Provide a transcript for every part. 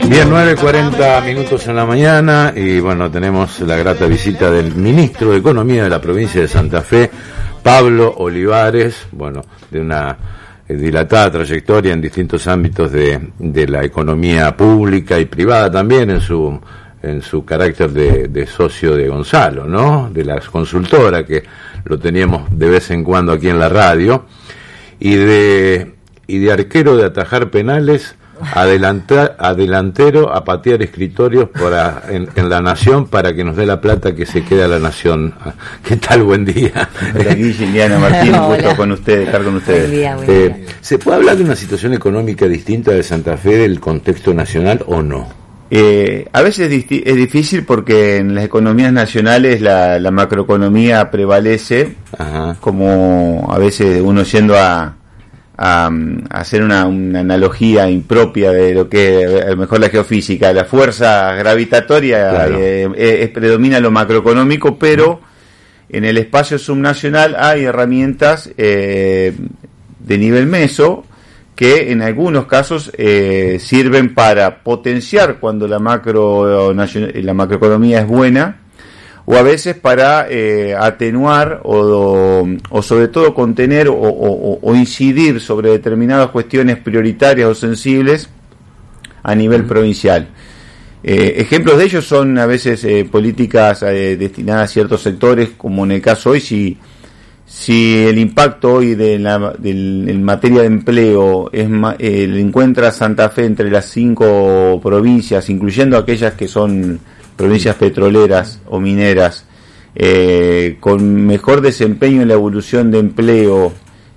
Bien, 9:40 minutos en la mañana y bueno, tenemos la grata visita del ministro de Economía de la provincia de Santa Fe, Pablo Olivares, bueno, de una dilatada trayectoria en distintos ámbitos de la economía pública y privada también en su carácter de socio de Gonzalo, ¿no? De la consultora, que lo teníamos de vez en cuando aquí en la radio, y de arquero de atajar penales a delantero a patear escritorios en La Nación para que nos dé la plata que se queda La Nación. ¿Qué tal? Buen día. Hola, Guillermo Martín, un gusto con ustedes, estar con ustedes. Buen día. ¿Se puede hablar de una situación económica distinta de Santa Fe del contexto nacional o no? A veces es difícil porque en las economías nacionales la macroeconomía prevalece. Ajá. Como a veces uno yendo a hacer una analogía impropia de lo que a lo mejor la geofísica, la fuerza gravitatoria, claro, predomina lo macroeconómico, pero en el espacio subnacional hay herramientas de nivel meso que en algunos casos sirven para potenciar cuando la macroeconomía es buena, o a veces para atenuar o sobre todo contener o incidir sobre determinadas cuestiones prioritarias o sensibles a nivel provincial. Ejemplos de ellos son a veces políticas destinadas a ciertos sectores, como en el caso hoy, si el impacto hoy en materia de empleo encuentra Santa Fe entre las 5 provincias, incluyendo aquellas que son provincias petroleras o mineras, con mejor desempeño en la evolución de empleo,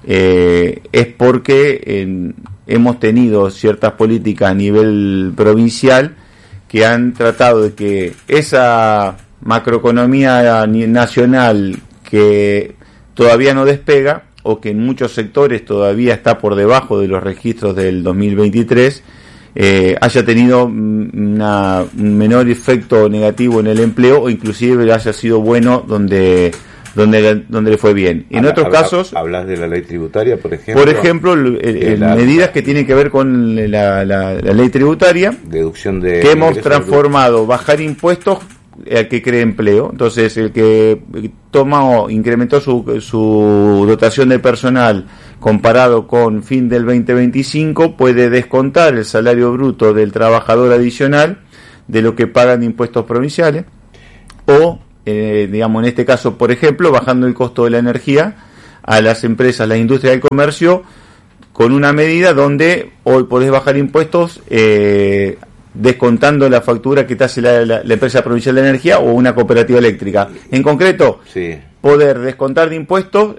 es porque hemos tenido ciertas políticas a nivel provincial que han tratado de que esa macroeconomía nacional que todavía no despega, o que en muchos sectores todavía está por debajo de los registros del 2023, haya tenido un menor efecto negativo en el empleo, o inclusive haya sido bueno donde le fue bien. En otros casos, hablas de la ley tributaria, por ejemplo. Por ejemplo, medidas que tienen que ver con la ley tributaria, deducción de que hemos transformado bajar impuestos al que cree empleo. Entonces, el que incrementó su dotación de personal comparado con fin del 2025 puede descontar el salario bruto del trabajador adicional de lo que pagan impuestos provinciales, o digamos, en este caso, por ejemplo, bajando el costo de la energía a las empresas, la industria del comercio, con una medida donde hoy podés bajar impuestos descontando la factura que te hace la empresa provincial de energía o una cooperativa eléctrica. En concreto, sí, poder descontar de impuestos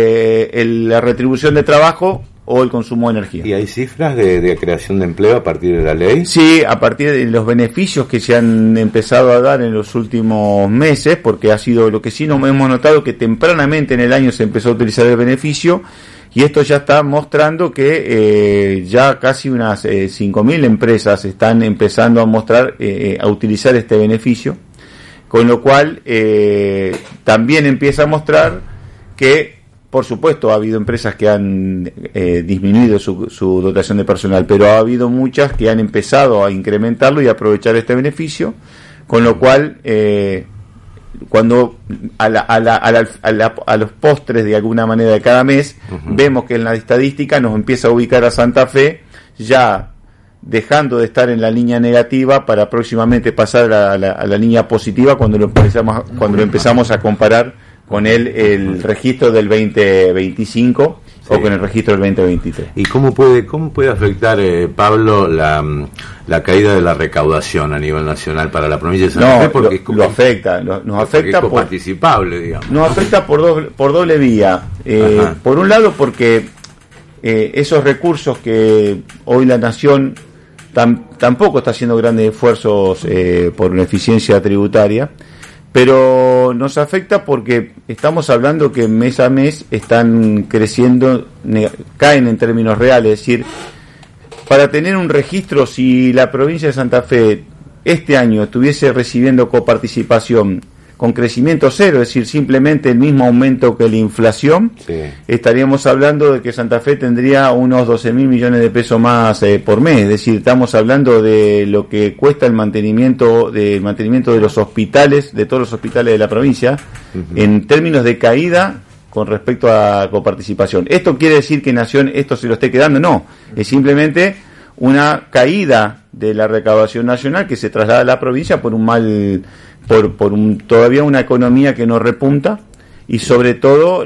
la retribución de trabajo o el consumo de energía. ¿Y hay cifras de creación de empleo a partir de la ley? Sí, a partir de los beneficios que se han empezado a dar en los últimos meses, porque ha sido lo que sí nos hemos notado, que tempranamente en el año se empezó a utilizar el beneficio, y esto ya está mostrando que ya casi unas 5.000 empresas están empezando a mostrar, a utilizar este beneficio, con lo cual también empieza a mostrar que, por supuesto, ha habido empresas que han disminuido su dotación de personal, pero ha habido muchas que han empezado a incrementarlo y a aprovechar este beneficio, con lo cual cuando a los postres de alguna manera de cada mes, vemos que en la estadística nos empieza a ubicar a Santa Fe ya dejando de estar en la línea negativa para próximamente pasar a la línea positiva cuando lo empezamos a comparar con el registro del 2025, sí, o con el registro del 2023. ¿Y cómo puede afectar, Pablo, la caída de la recaudación a nivel nacional para la provincia de Santa Fe? Porque nos afecta es coparticipable, digamos. Nos afecta por doble vía. Por un lado, porque esos recursos que hoy la Nación tampoco está haciendo grandes esfuerzos por una eficiencia tributaria, pero nos afecta porque estamos hablando que mes a mes están creciendo, caen en términos reales. Es decir, para tener un registro, si la provincia de Santa Fe este año estuviese recibiendo coparticipación con crecimiento cero, es decir, simplemente el mismo aumento que la inflación, estaríamos hablando de que Santa Fe tendría unos 12.000 millones de pesos más por mes. Es decir, estamos hablando de lo que cuesta el mantenimiento de los hospitales, de todos los hospitales de la provincia, en términos de caída con respecto a coparticipación. ¿Esto quiere decir que Nación esto se lo esté quedando? No, es simplemente una caída de la recaudación nacional que se traslada a la provincia por todavía una economía que no repunta, y sobre todo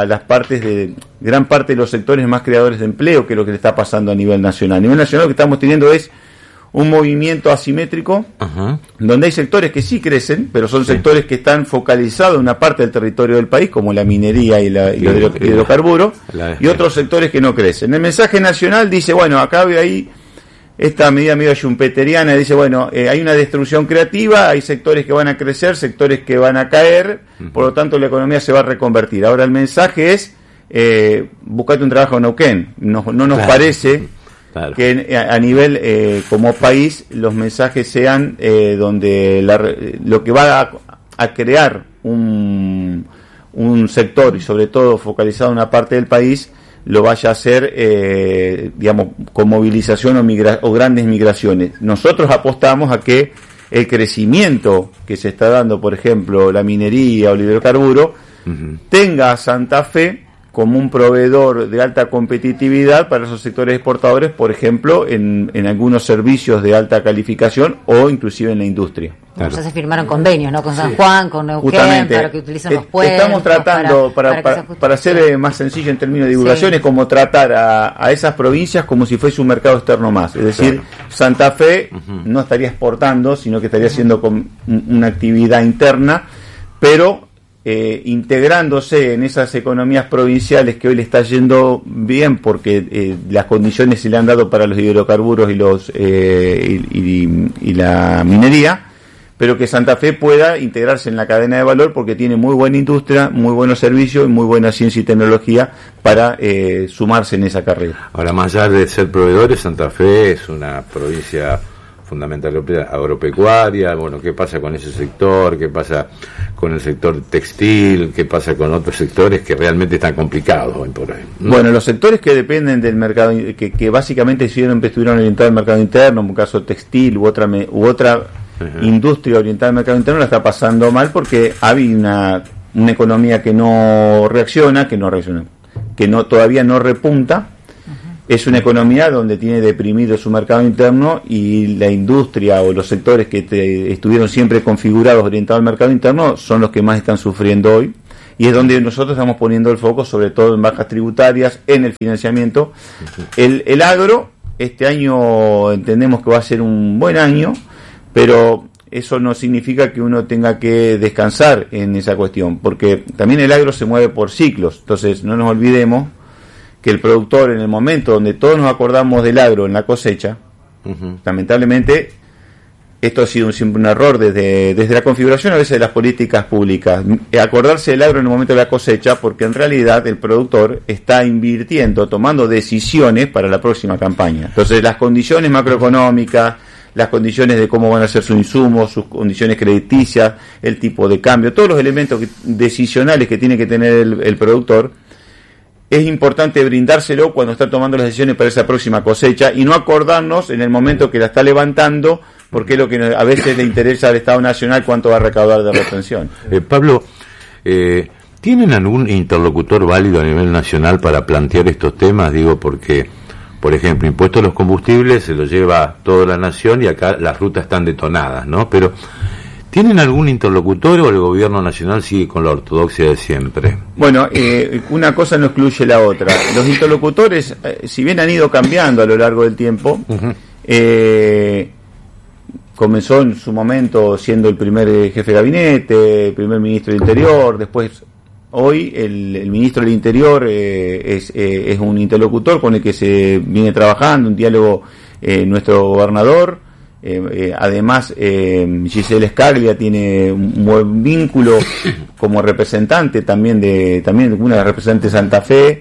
gran parte de los sectores más creadores de empleo, que es lo que le está pasando a nivel nacional. A nivel nacional lo que estamos teniendo es un movimiento asimétrico, donde hay sectores que sí crecen, pero son sectores que están focalizados en una parte del territorio del país, como la minería y los hidrocarburos, y otros sectores que no crecen. El mensaje nacional dice, bueno, acá veo ahí esta medida medio schumpeteriana, dice, bueno, hay una destrucción creativa, hay sectores que van a crecer, sectores que van a caer, por lo tanto la economía se va a reconvertir. Ahora el mensaje es, buscate un trabajo en Neuquén. No nos parece que a nivel como país los mensajes sean donde lo que va a crear un sector, y sobre todo focalizado en una parte del país, lo vaya a hacer, digamos, con movilización o grandes migraciones. Nosotros apostamos a que el crecimiento que se está dando, por ejemplo, la minería o el hidrocarburo, tenga a Santa Fe como un proveedor de alta competitividad para esos sectores exportadores, por ejemplo, en algunos servicios de alta calificación o inclusive en la industria. Claro. Ya se firmaron convenios, ¿no? Con San Juan, con Neuquén, justamente, para que utilicen los puertos. Estamos tratando, para hacer más sencillo en términos de divulgación, es como tratar a esas provincias como si fuese un mercado externo más. Es decir, Santa Fe no estaría exportando, sino que estaría haciendo una actividad interna, pero integrándose en esas economías provinciales que hoy le está yendo bien, porque las condiciones se le han dado para los hidrocarburos y la minería, pero que Santa Fe pueda integrarse en la cadena de valor, porque tiene muy buena industria, muy buenos servicios y muy buena ciencia y tecnología para sumarse en esa carrera. Ahora, más allá de ser proveedores, Santa Fe es una provincia fundamentalmente agropecuaria. Bueno, ¿qué pasa con ese sector? ¿Qué pasa con el sector textil? ¿Qué pasa con otros sectores que realmente están complicados hoy por hoy? Bueno, los sectores que dependen del mercado, que básicamente estuvieron orientados al mercado interno, en un caso textil u otra industria orientada al mercado interno, la está pasando mal, porque hay una economía que no reacciona, que todavía no repunta. Es una economía donde tiene deprimido su mercado interno, y la industria o los sectores que estuvieron siempre configurados orientados al mercado interno son los que más están sufriendo hoy, y es donde nosotros estamos poniendo el foco, sobre todo en bajas tributarias, en el financiamiento. El agro, este año entendemos que va a ser un buen año, pero eso no significa que uno tenga que descansar en esa cuestión, porque también el agro se mueve por ciclos. Entonces no nos olvidemos que el productor, en el momento donde todos nos acordamos del agro en la cosecha, lamentablemente esto ha sido siempre un error desde la configuración a veces de las políticas públicas, acordarse del agro en el momento de la cosecha, porque en realidad el productor está invirtiendo, tomando decisiones para la próxima campaña. Entonces las condiciones macroeconómicas, las condiciones de cómo van a ser sus insumos, sus condiciones crediticias, el tipo de cambio, todos los elementos decisionales que tiene que tener el productor, es importante brindárselo cuando está tomando las decisiones para esa próxima cosecha, y no acordarnos en el momento que la está levantando, porque es lo que a veces le interesa al Estado Nacional, cuánto va a recaudar de retención. Pablo, ¿tienen algún interlocutor válido a nivel nacional para plantear estos temas? Digo, porque, por ejemplo, impuesto a los combustibles se lo lleva toda la nación, y acá las rutas están detonadas, ¿no? Pero ¿tienen algún interlocutor, o el gobierno nacional sigue con la ortodoxia de siempre? Bueno, una cosa no excluye la otra. Los interlocutores, si bien han ido cambiando a lo largo del tiempo, comenzó en su momento siendo el primer jefe de gabinete, el primer ministro del Interior, después hoy el ministro del Interior es un interlocutor con el que se viene trabajando, un diálogo nuestro gobernador. Además, Giselle Scaglia tiene un buen vínculo como representante también una representante de Santa Fe.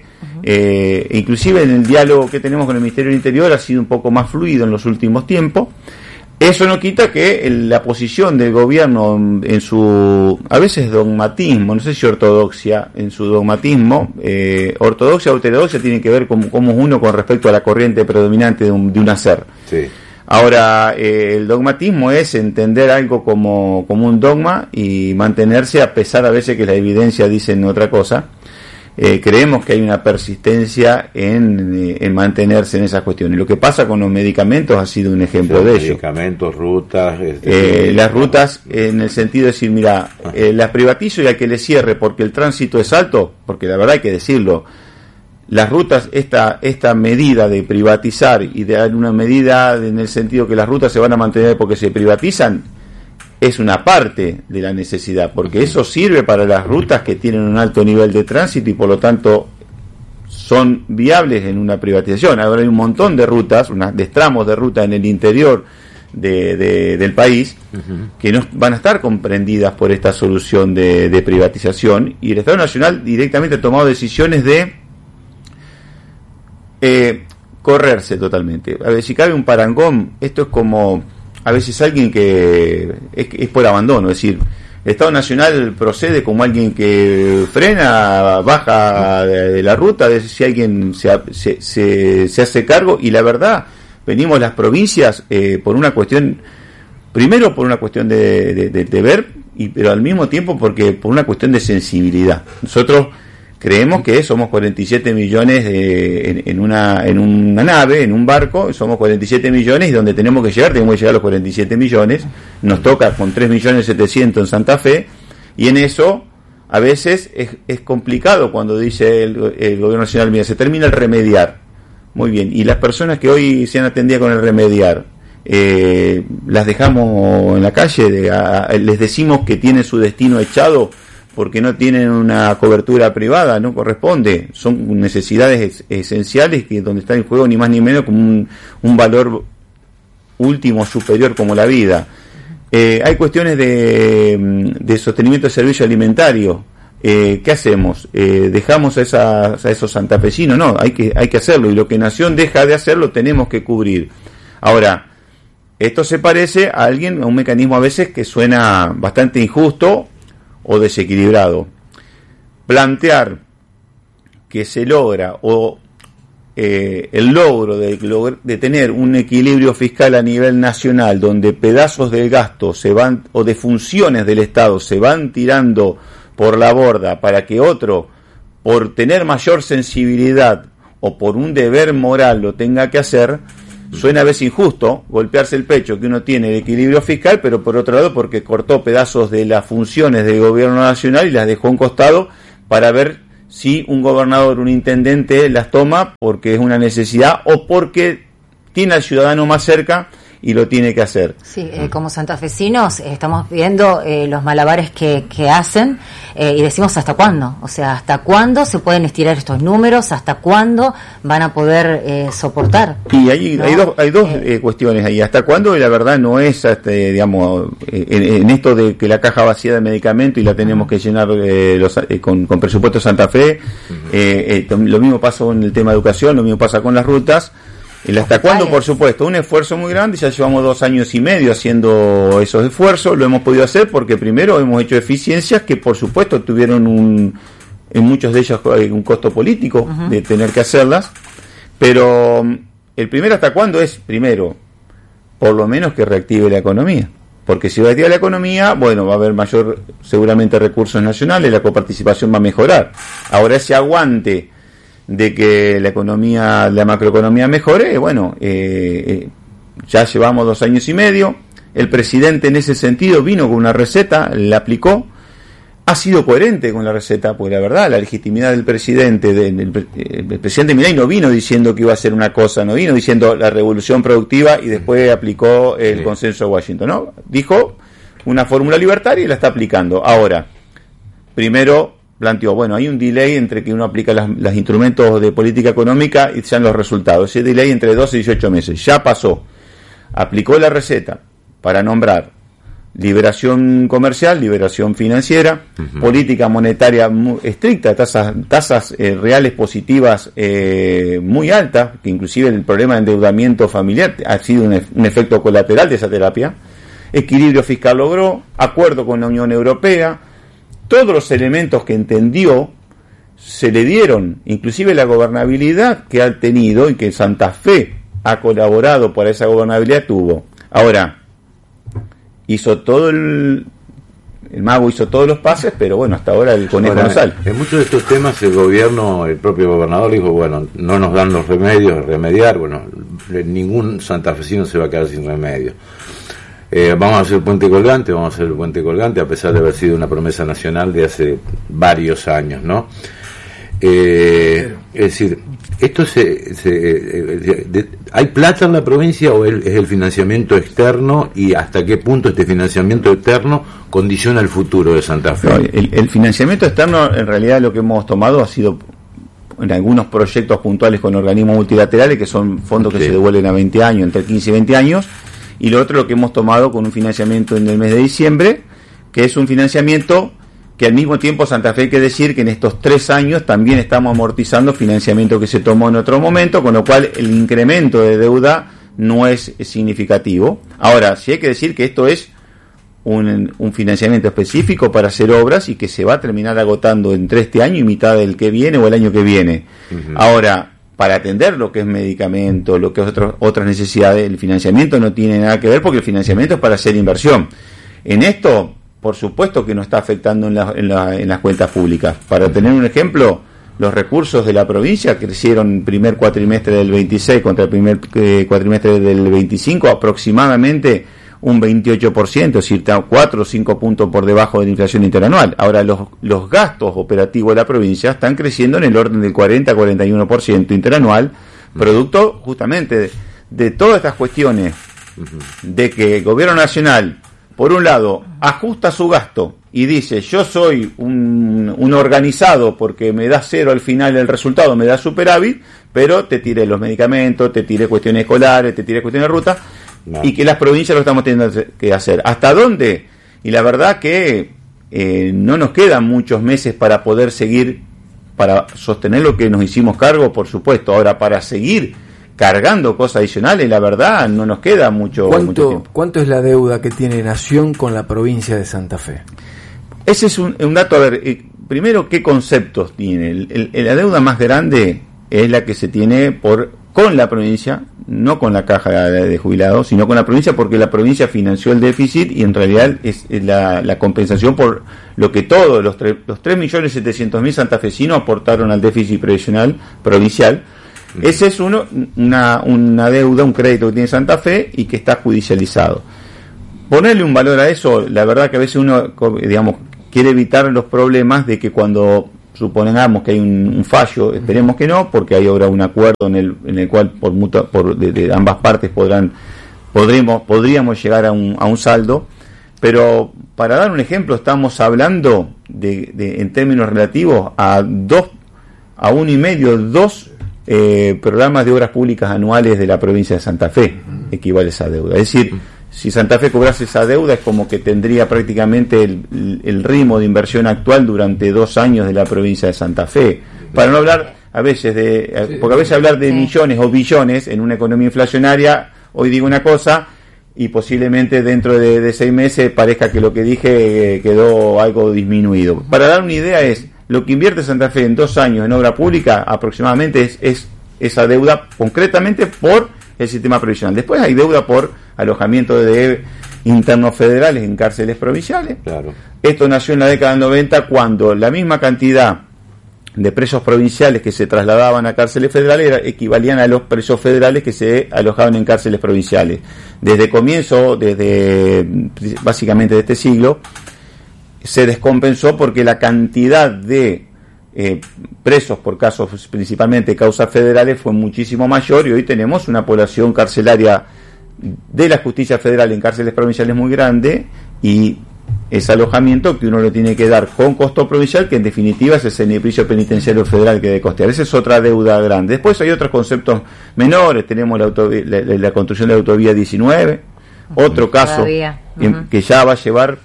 Inclusive en el diálogo que tenemos con el Ministerio del Interior ha sido un poco más fluido en los últimos tiempos. Eso no quita que la posición del gobierno en su, a veces dogmatismo, no sé si ortodoxia, en su dogmatismo, ortodoxia o heterodoxia tiene que ver con cómo es uno con respecto a la corriente predominante de un hacer. Sí. Ahora, el dogmatismo es entender algo como un dogma y mantenerse a pesar a veces que la evidencia dicen otra cosa. Creemos que hay una persistencia en mantenerse en esas cuestiones. Lo que pasa con los medicamentos ha sido un ejemplo de ello. Medicamentos, rutas. Las rutas en el sentido de decir, mira, las privatizo y al que le cierre porque el tránsito es alto, porque la verdad hay que decirlo, las rutas, esta medida de privatizar y de dar una medida en el sentido que las rutas se van a mantener porque se privatizan, es una parte de la necesidad, porque eso sirve para las rutas que tienen un alto nivel de tránsito y por lo tanto son viables en una privatización. Ahora hay un montón de rutas, de tramos de ruta en el interior del país que no van a estar comprendidas por esta solución de privatización, y el Estado Nacional directamente ha tomado decisiones de correrse totalmente. A ver, si cabe un parangón, esto es como a veces alguien que es por abandono, es decir, el Estado Nacional procede como alguien que frena, baja de la ruta, de si alguien se hace cargo, y la verdad, venimos las provincias por una cuestión, primero por una cuestión de deber, pero al mismo tiempo porque por una cuestión de sensibilidad. Nosotros creemos que somos 47 millones en una nave, en un barco, somos 47 millones y donde tenemos que llegar a los 47 millones, nos toca con 3.700.000 en Santa Fe, y en eso a veces es complicado cuando dice el gobierno nacional, mira, se termina el remediar, muy bien, y las personas que hoy se han atendido con el remediar, las dejamos en la calle, les decimos que tienen su destino echado porque no tienen una cobertura privada, no corresponde, son necesidades esenciales que donde está en juego ni más ni menos como un valor último superior como la vida. Hay cuestiones de sostenimiento de servicio alimentario. ¿Qué hacemos? ¿Dejamos a esos santafesinos? No, hay que hacerlo, y lo que Nación deja de hacerlo tenemos que cubrir. Ahora, esto se parece a un mecanismo a veces que suena bastante injusto o desequilibrado. Plantear que se logra el logro de tener un equilibrio fiscal a nivel nacional, donde pedazos del gasto se van, o de funciones del Estado se van tirando por la borda para que otro, por tener mayor sensibilidad o por un deber moral, lo tenga que hacer. Suena a veces injusto golpearse el pecho que uno tiene de equilibrio fiscal, pero por otro lado porque cortó pedazos de las funciones del gobierno nacional y las dejó a un costado para ver si un gobernador, un intendente las toma porque es una necesidad o porque tiene al ciudadano más cerca y lo tiene que hacer. Sí, como santafesinos estamos viendo los malabares que hacen y decimos ¿hasta cuándo? O sea, ¿hasta cuándo se pueden estirar estos números? ¿Hasta cuándo van a poder soportar? Y hay dos cuestiones ahí. ¿Hasta cuándo? La verdad no es, digamos, en esto de que la caja vacía de medicamento y la tenemos que llenar con presupuesto Santa Fe. Lo mismo pasa con el tema de educación, lo mismo pasa con las rutas. ¿El hasta cuándo? Por supuesto, un esfuerzo muy grande, ya llevamos 2 años y medio haciendo esos esfuerzos, lo hemos podido hacer porque primero hemos hecho eficiencias que por supuesto tuvieron en muchos de ellos un costo político de tener que hacerlas, pero el primer hasta cuándo es, primero, por lo menos que reactive la economía, porque si reactiva la economía, bueno, va a haber mayor seguramente recursos nacionales, la coparticipación va a mejorar. Ahora ese aguante de que la macroeconomía mejore, bueno, ya llevamos 2 años y medio, el presidente en ese sentido vino con una receta, la aplicó, ha sido coherente con la receta, porque la verdad, la legitimidad del presidente, el presidente Milei no vino diciendo que iba a hacer una cosa, no vino diciendo la revolución productiva y después aplicó el consenso de Washington, ¿no? Dijo una fórmula libertaria y la está aplicando. Ahora, primero planteó, bueno, hay un delay entre que uno aplica los instrumentos de política económica y sean los resultados. Ese delay entre 12 y 18 meses. Ya pasó. Aplicó la receta para nombrar liberación comercial, liberación financiera, política monetaria muy estricta, tasas reales positivas muy altas, que inclusive el problema de endeudamiento familiar ha sido un efecto colateral de esa terapia. Equilibrio fiscal logró, acuerdo con la Unión Europea, todos los elementos que entendió se le dieron, inclusive la gobernabilidad que ha tenido y que Santa Fe ha colaborado para esa gobernabilidad tuvo. Ahora, hizo todo el mago hizo todos los pases, pero bueno, hasta ahora el conejo no sale. En muchos de estos temas el gobierno, el propio gobernador dijo, bueno, no nos dan los remedios, remediar, bueno, ningún santafesino se va a quedar sin remedio. Vamos a hacer el puente colgante, a pesar de haber sido una promesa nacional de hace varios años, ¿no? Es decir, esto ¿hay plata en la provincia o es el financiamiento externo, y hasta qué punto este financiamiento externo condiciona el futuro de Santa Fe? No, el financiamiento externo, en realidad, lo que hemos tomado ha sido en algunos proyectos puntuales con organismos multilaterales, que son fondos que se devuelven a 20 años, entre 15 y 20 años, y lo otro lo que hemos tomado con un financiamiento en el mes de diciembre, que es un financiamiento que al mismo tiempo Santa Fe hay que decir que en estos 3 años también estamos amortizando financiamiento que se tomó en otro momento, con lo cual el incremento de deuda no es significativo. Ahora, sí hay que decir que esto es un financiamiento específico para hacer obras y que se va a terminar agotando entre este año y mitad del que viene o el año que viene. Ahora, para atender lo que es medicamento, lo que es otras necesidades, el financiamiento no tiene nada que ver, porque el financiamiento es para hacer inversión. En esto, por supuesto que no está afectando en las cuentas públicas. Para tener un ejemplo, los recursos de la provincia crecieron el primer cuatrimestre del 26 contra el primer cuatrimestre del 25 aproximadamente un 28%, es decir, 4 o 5 puntos por debajo de la inflación interanual. Ahora, los gastos operativos de la provincia están creciendo en el orden del 40-41% interanual, producto justamente de todas estas cuestiones de que el gobierno nacional, por un lado, ajusta su gasto y dice, yo soy un organizado porque me da cero al final el resultado, me da superávit, pero te tiré los medicamentos, te tiré cuestiones escolares, te tiré cuestiones de ruta, y que las provincias lo estamos teniendo que hacer. ¿Hasta dónde? Y la verdad que no nos quedan muchos meses para poder seguir, para sostener lo que nos hicimos cargo, por supuesto. Ahora, para seguir cargando cosas adicionales, la verdad, no nos queda mucho tiempo. ¿Cuánto es la deuda que tiene Nación con la provincia de Santa Fe? Ese es un dato. A ver, primero, ¿qué conceptos tiene? La deuda más grande es la que se tiene con la provincia, no con la caja de jubilados, sino con la provincia, porque la provincia financió el déficit y en realidad es la compensación por lo que todos los 3.700.000 santafesinos aportaron al déficit previsional provincial. Ese es una deuda, un crédito que tiene Santa Fe y que está judicializado. Ponerle un valor a eso, la verdad que a veces uno, digamos, quiere evitar los problemas de que cuando supongamos que hay un fallo, esperemos que no, porque hay ahora un acuerdo en el cual de ambas partes podríamos llegar a un saldo, pero para dar un ejemplo, estamos hablando en términos relativos a 2 programas de obras públicas anuales de la provincia de Santa Fe, equivale a esa deuda. Es decir, si Santa Fe cobrase esa deuda, es como que tendría prácticamente el ritmo de inversión actual durante 2 años de la provincia de Santa Fe. Para no hablar a veces porque a veces hablar de millones o billones en una economía inflacionaria, hoy digo una cosa y posiblemente dentro de 6 meses parezca que lo que dije quedó algo disminuido. Para dar una idea, es lo que invierte Santa Fe en 2 años en obra pública, aproximadamente es esa deuda concretamente por el sistema previsional. Después hay deuda por alojamiento de internos federales en cárceles provinciales. Claro. Esto nació en la década del 90, cuando la misma cantidad de presos provinciales que se trasladaban a cárceles federales equivalían a los presos federales que se alojaban en cárceles provinciales. Desde básicamente de este siglo, se descompensó porque la cantidad de presos por casos, principalmente causas federales, fue muchísimo mayor, y hoy tenemos una población carcelaria de la justicia federal en cárceles provinciales muy grande, y ese alojamiento que uno lo tiene que dar con costo provincial, que en definitiva es el servicio penitenciario federal que debe costear. Esa es otra deuda grande. Después hay otros conceptos menores, tenemos la construcción de la autovía 19, otro caso que ya va a llevar,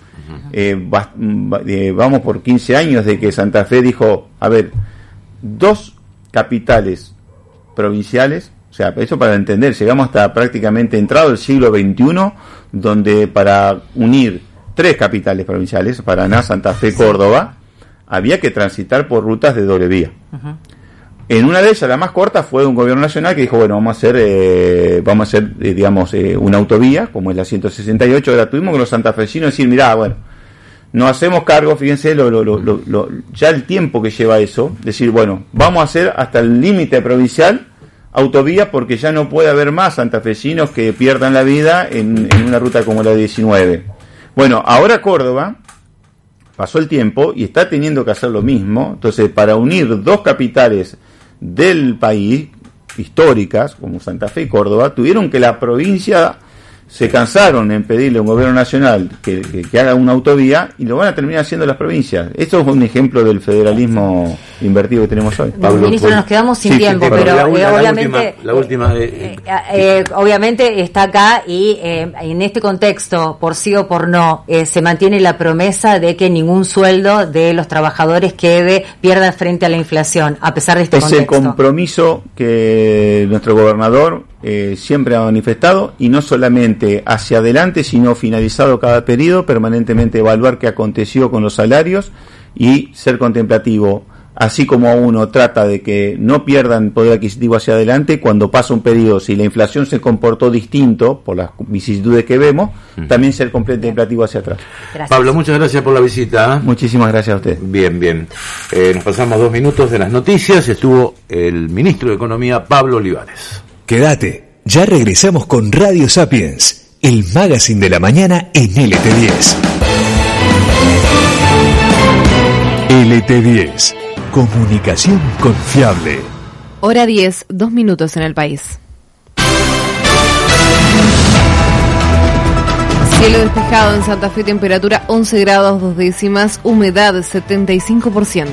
vamos por 15 años de que Santa Fe dijo, a ver, 2 capitales provinciales, o sea, eso para entender, llegamos hasta prácticamente entrado el siglo XXI, donde para unir 3 capitales provinciales, Paraná, Santa Fe, Córdoba, había que transitar por rutas de doble vía. En una de ellas, la más corta, fue un gobierno nacional que dijo, bueno, vamos a hacer digamos, una autovía, como es la 168. Ahora tuvimos con los santafesinos decir, mirá, bueno, nos hacemos cargo, fíjense, ya el tiempo que lleva eso, decir, bueno, vamos a hacer hasta el límite provincial autovía, porque ya no puede haber más santafesinos que pierdan la vida en una ruta como la 19. Bueno, ahora Córdoba pasó el tiempo y está teniendo que hacer lo mismo. Entonces, para unir 2 capitales del país, históricas, como Santa Fe y Córdoba, tuvieron que la provincia, se cansaron en pedirle a un gobierno nacional que haga una autovía, y lo van a terminar haciendo las provincias. Esto es un ejemplo del federalismo invertido que tenemos hoy. Pablo, Ministro, nos quedamos sin tiempo, pero obviamente la última obviamente está acá, y en este contexto, por sí o por no, se mantiene la promesa de que ningún sueldo de los trabajadores pierda frente a la inflación, a pesar de este contexto. Es el compromiso que nuestro gobernador siempre ha manifestado, y no solamente hacia adelante, sino finalizado cada periodo, permanentemente evaluar qué aconteció con los salarios y ser contemplativo. Así como uno trata de que no pierdan poder adquisitivo hacia adelante, cuando pasa un periodo, si la inflación se comportó distinto por las vicisitudes que vemos, también ser contemplativo hacia atrás. Gracias. Pablo, muchas gracias por la visita. Muchísimas gracias a usted. Bien. Nos pasamos 2 minutos de las noticias. Estuvo el ministro de Economía, Pablo Olivares. Quédate, ya regresamos con Radio Sapiens, el magazine de la mañana en LT10. LT10, comunicación confiable. Hora 10, 2 minutos en el país. Cielo despejado en Santa Fe, temperatura 11 grados 2 décimas, humedad 75%.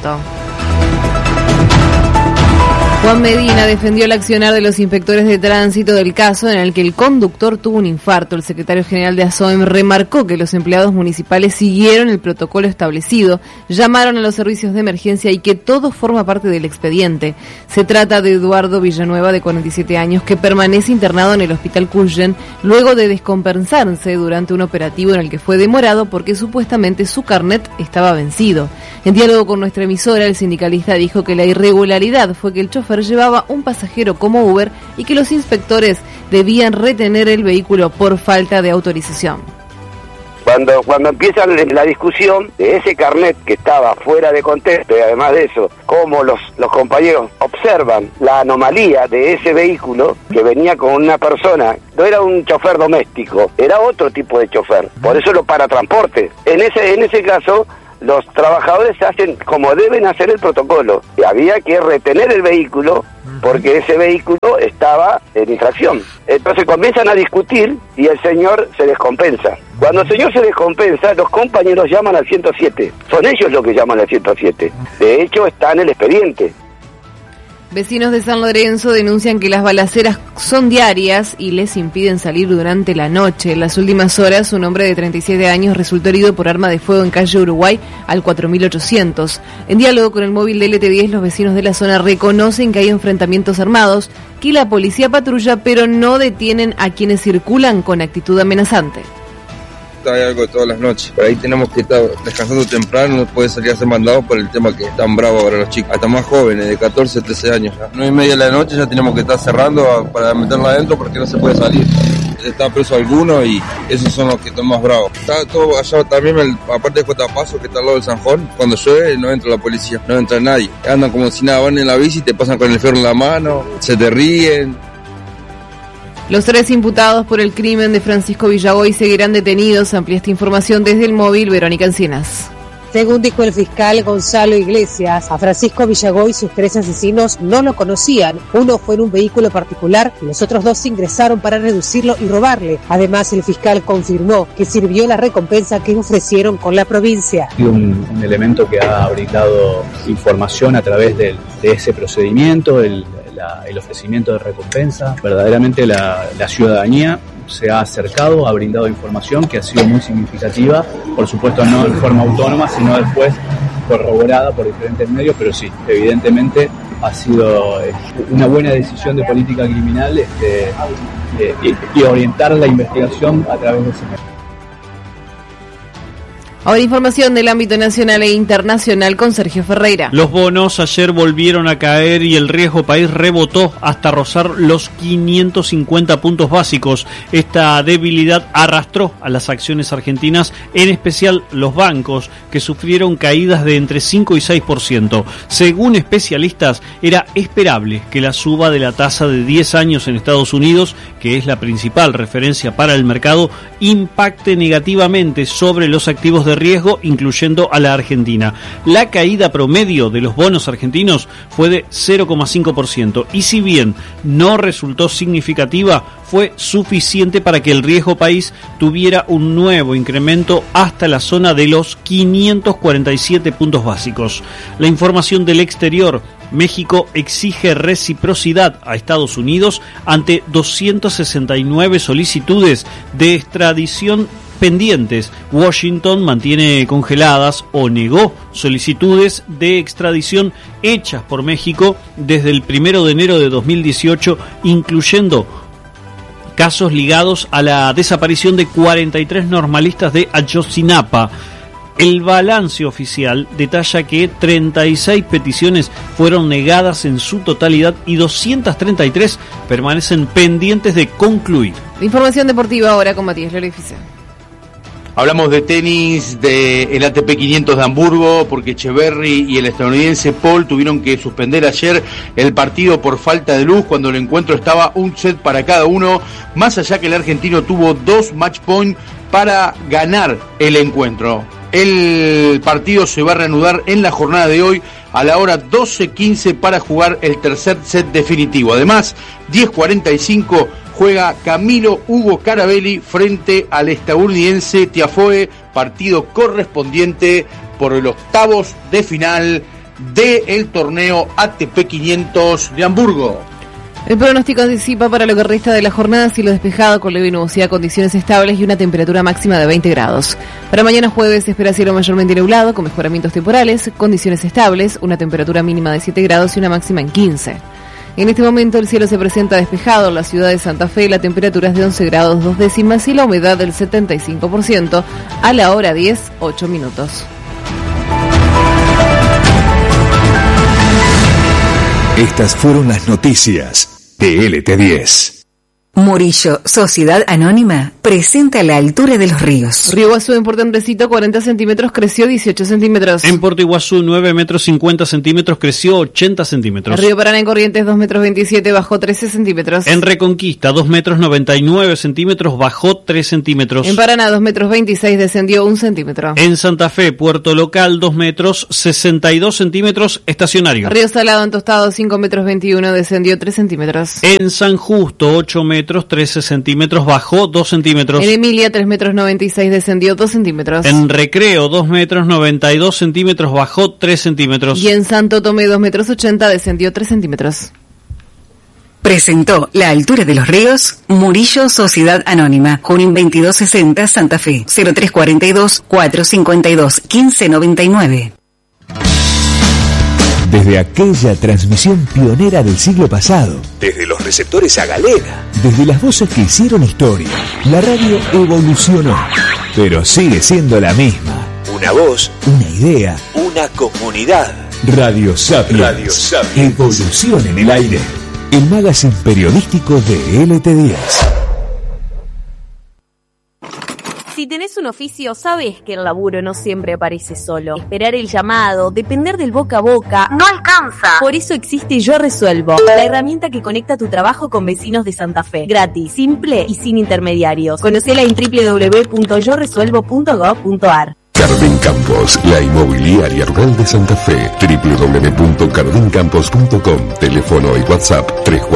Juan Medina defendió el accionar de los inspectores de tránsito del caso en el que el conductor tuvo un infarto. El secretario general de ASOEM remarcó que los empleados municipales siguieron el protocolo establecido, llamaron a los servicios de emergencia y que todo forma parte del expediente. Se trata de Eduardo Villanueva, de 47 años, que permanece internado en el hospital Cushen luego de descompensarse durante un operativo en el que fue demorado porque supuestamente su carnet estaba vencido. En diálogo con nuestra emisora, el sindicalista dijo que la irregularidad fue que el chofer llevaba un pasajero como Uber y que los inspectores debían retener el vehículo por falta de autorización. Cuando empieza la discusión de ese carnet que estaba fuera de contexto, y además de eso, cómo los compañeros observan la anomalía de ese vehículo que venía con una persona, no era un chofer doméstico, era otro tipo de chofer, por eso lo paratransporte. En ese caso, los trabajadores hacen como deben hacer el protocolo, y había que retener el vehículo porque ese vehículo estaba en infracción. Entonces comienzan a discutir y el señor se descompensa. Cuando el señor se descompensa, los compañeros llaman al 107. Son ellos los que llaman al 107. De hecho, está en el expediente. Vecinos de San Lorenzo denuncian que las balaceras son diarias y les impiden salir durante la noche. En las últimas horas, un hombre de 37 años resultó herido por arma de fuego en calle Uruguay al 4800. En diálogo con el móvil de LT10, los vecinos de la zona reconocen que hay enfrentamientos armados, que la policía patrulla, pero no detienen a quienes circulan con actitud amenazante. Hay algo de todas las noches. Por ahí tenemos que estar descansando temprano, no puede salir a ser mandado por el tema que es tan bravo para los chicos, hasta más jóvenes, de 14, 13 años. 9:30 de la noche ya tenemos que estar cerrando para meterla adentro porque no se puede salir. Está preso alguno y esos son los que están más bravos. Está todo allá también, aparte de Cotapaso, que está al lado del Sanjón, cuando llueve no entra la policía, no entra nadie. Andan como si nada, van en la bici, te pasan con el ferro en la mano, se te ríen. Los 3 imputados por el crimen de Francisco Villagoy seguirán detenidos. Amplía esta información desde el móvil Verónica Encinas. Según dijo el fiscal Gonzalo Iglesias, a Francisco Villagoy sus 3 asesinos no lo conocían. Uno fue en un vehículo particular y los otros 2 ingresaron para reducirlo y robarle. Además, el fiscal confirmó que sirvió la recompensa que ofrecieron con la provincia. Un elemento que ha brindado información a través de ese procedimiento, el ofrecimiento de recompensa. Verdaderamente la ciudadanía se ha acercado, ha brindado información que ha sido muy significativa, por supuesto no de forma autónoma, sino después corroborada por diferentes medios, pero sí, evidentemente ha sido una buena decisión de política criminal y orientar la investigación a través de ese medio. Ahora información del ámbito nacional e internacional con Sergio Ferreira. Los bonos ayer volvieron a caer y el riesgo país rebotó hasta rozar los 550 puntos básicos. Esta debilidad arrastró a las acciones argentinas, en especial los bancos, que sufrieron caídas de entre 5 y 6%. Según especialistas, era esperable que la suba de la tasa de 10 años en Estados Unidos, que es la principal referencia para el mercado, impacte negativamente sobre los activos de riesgo, incluyendo a la Argentina. La caída promedio de los bonos argentinos fue de 0,5% y si bien no resultó significativa, fue suficiente para que el riesgo país tuviera un nuevo incremento hasta la zona de los 547 puntos básicos. La información del exterior: México exige reciprocidad a Estados Unidos ante 269 solicitudes de extradición pendientes. Washington mantiene congeladas o negó solicitudes de extradición hechas por México desde el 1 de enero de 2018, incluyendo casos ligados a la desaparición de 43 normalistas de Ayotzinapa. El balance oficial detalla que 36 peticiones fueron negadas en su totalidad y 233 permanecen pendientes de concluir. Información deportiva ahora con Matías Lorifice. Hablamos de tenis del ATP 500 de Hamburgo, porque Echeverry y el estadounidense Paul tuvieron que suspender ayer el partido por falta de luz, cuando el encuentro estaba un set para cada uno, más allá que el argentino tuvo 2 match point para ganar el encuentro. El partido se va a reanudar en la jornada de hoy a la hora 12:15 para jugar el tercer set definitivo. Además, 10:45 juega Camilo Hugo Carabelli frente al estadounidense Tiafoe, partido correspondiente por el octavos de final del torneo ATP 500 de Hamburgo. El pronóstico anticipa para lo que resta de la jornada cielo despejado con leve nubosidad, condiciones estables y una temperatura máxima de 20 grados. Para mañana jueves se espera cielo mayormente nublado con mejoramientos temporales, condiciones estables, una temperatura mínima de 7 grados y una máxima en 15. En este momento el cielo se presenta despejado en la ciudad de Santa Fe, la temperatura es de 11 grados 2 décimas y la humedad del 75%, a la hora 10, 8 minutos. Estas fueron las noticias de LT10. Murillo, Sociedad Anónima, presenta La Altura de los Ríos. Río Iguazú en Puerto Andresito, 40 centímetros, creció 18 centímetros. En Puerto Iguazú, 9 metros 50 centímetros, creció 80 centímetros. En Río Paraná en Corrientes, 2 metros 27, bajó 13 centímetros. En Reconquista, 2 metros 99 centímetros, bajó 3 centímetros. En Paraná, 2 metros 26, descendió 1 centímetro. En Santa Fe, Puerto Local, 2 metros 62 centímetros, estacionario. Río Salado en Tostado, 5 metros 21, descendió 3 centímetros. En San Justo, 8 metros 13 centímetros, bajó 2 centímetros. En Emilia, 3 metros 96, descendió 2 centímetros. En Recreo, 2 metros 92 centímetros, bajó 3 centímetros. Y en Santo Tomé, 2 metros 80, descendió 3 centímetros. Presentó La Altura de los Ríos, Murillo, Sociedad Anónima, Junín 2260, Santa Fe, 0342-452-1599. Desde aquella transmisión pionera del siglo pasado, desde los receptores a galera, desde las voces que hicieron historia, la radio evolucionó, pero sigue siendo la misma. Una voz, una idea, una comunidad. Radio Sapiens. Radio Sapiens. Evolución en el aire. El magazine periodístico de LT10. Si tenés un oficio, sabes que el laburo no siempre aparece solo. Esperar el llamado, depender del boca a boca, no alcanza. Por eso existe Yo Resuelvo, la herramienta que conecta tu trabajo con vecinos de Santa Fe. Gratis, simple y sin intermediarios. Conocela en www.yoresuelvo.gov.ar. Cardén Campos, la inmobiliaria rural de Santa Fe. www.cardencampos.com. Teléfono y WhatsApp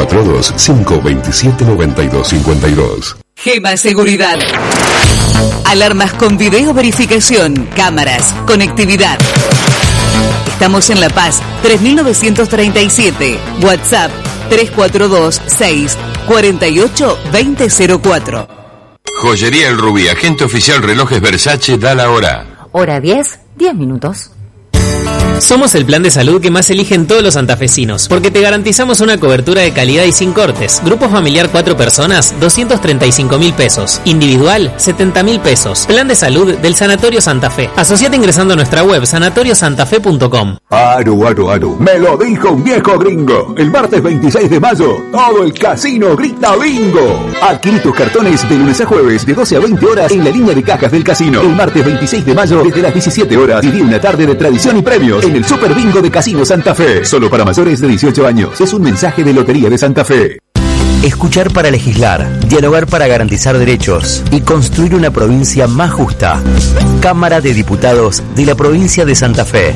342-527-9252. Gema Seguridad. Alarmas con video verificación, cámaras, conectividad. Estamos en La Paz, 3937. WhatsApp 342-648-2004. Joyería El Rubí, agente oficial Relojes Versace, da la hora. Hora 10, 10 minutos. Somos el plan de salud que más eligen todos los santafesinos, porque te garantizamos una cobertura de calidad y sin cortes. Grupo familiar 4 personas, 235.000 pesos. Individual, 70.000 pesos. Plan de salud del Sanatorio Santa Fe. Asociate ingresando a nuestra web sanatoriosantafe.com. Aro, me lo dijo un viejo gringo. El martes 26 de mayo, todo el casino grita bingo. Adquirí tus cartones de lunes a jueves de 12 a 20 horas en la línea de cajas del casino. El martes 26 de mayo, desde las 17 horas, viví una tarde de tradición y premios en el Super Bingo de Casino Santa Fe. Solo para mayores de 18 años. Es un mensaje de Lotería de Santa Fe. Escuchar para legislar, dialogar para garantizar derechos y construir una provincia más justa. Cámara de Diputados de la provincia de Santa Fe.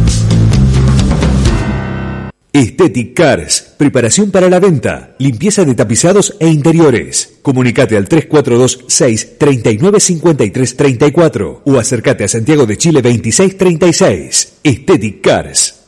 Aesthetic Cars, preparación para la venta, limpieza de tapizados e interiores. Comunicate al 3426-395334 o acércate a Santiago de Chile 2636. Aesthetic Cars.